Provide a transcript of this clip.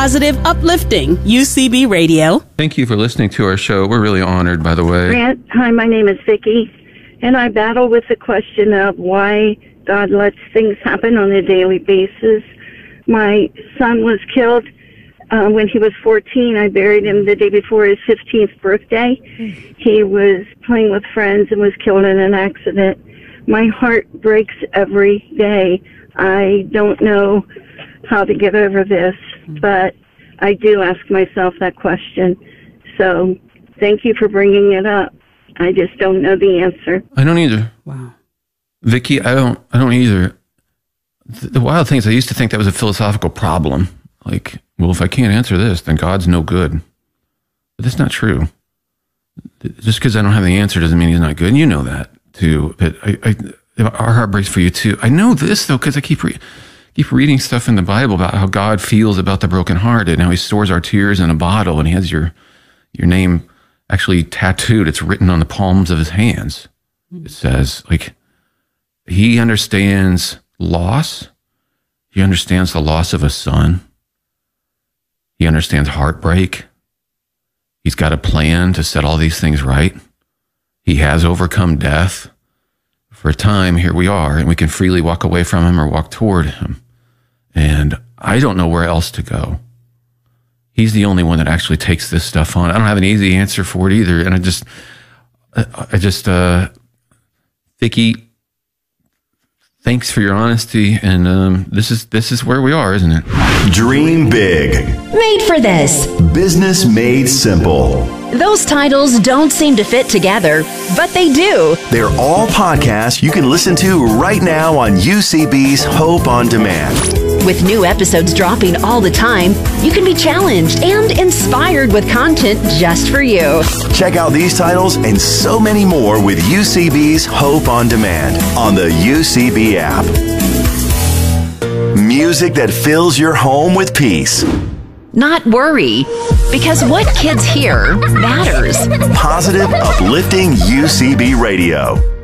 positive, uplifting UCB Radio. Thank you for listening to our show. We're really honored, by the way. Grant, hi, my name is Vicki, and I battle with the question of why God lets things happen on a daily basis. My son was killed when he was 14. I buried him the day before his 15th birthday. He was playing with friends and was killed in an accident. My heart breaks every day. I don't know how to get over this, but I do ask myself that question. So thank you for bringing it up. I just don't know the answer. I don't either. Wow. Vicki, I don't either. The wild thing is I used to think that was a philosophical problem. Like, well, if I can't answer this, then God's no good. But that's not true. Just because I don't have the answer doesn't mean he's not good. And you know that too. But our heart breaks for you too. I know this though, because I keep reading stuff in the Bible about how God feels about the brokenhearted and how he stores our tears in a bottle, and he has your name actually tattooed. It's written on the palms of his hands. It says, like, he understands loss. He understands the loss of a son. He understands heartbreak. He's got a plan to set all these things right. He has overcome death. For a time, here we are, and we can freely walk away from him or walk toward him. And I don't know where else to go. He's the only one that actually takes this stuff on. I don't have an easy answer for it either. And I just, Vicki, thanks for your honesty. And this is where we are, isn't it? Dream big. Made for this. Business made simple. Those titles don't seem to fit together, but they do. They're all podcasts you can listen to right now on UCB's Hope on Demand. With new episodes dropping all the time, you can be challenged and inspired with content just for you. Check out these titles and so many more with UCB's Hope on Demand on the UCB app. Music that fills your home with peace. Not worry, because what kids hear matters. Positive, uplifting UCB Radio.